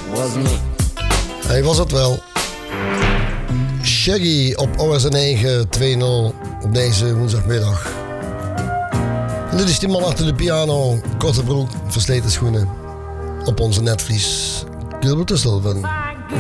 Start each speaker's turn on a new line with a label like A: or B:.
A: was me.
B: Hij was het wel. Shaggy op OSN 9 2-0 op deze woensdagmiddag. En dit is die man achter de piano. Korte broek, versleten schoenen. Op onze netvlies. Gilbert Tusselven.